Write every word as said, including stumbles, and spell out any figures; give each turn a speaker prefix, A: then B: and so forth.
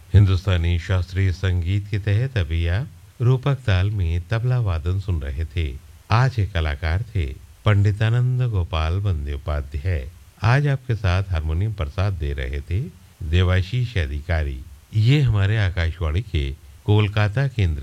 A: हिंदुस्तानी शास्त्रीय संगीत के तहत अभी आप रूपक ताल में तबला वादन सुन रहे थे। आज के कलाकार थे पंडितानंद गोपाल बंदोपाध्याय। आज आपके साथ हारमोनियम पर साथ दे रहे थे देवाशीष अधिकारी। ये हमारे आकाशवाणी के कोलकाता केंद्र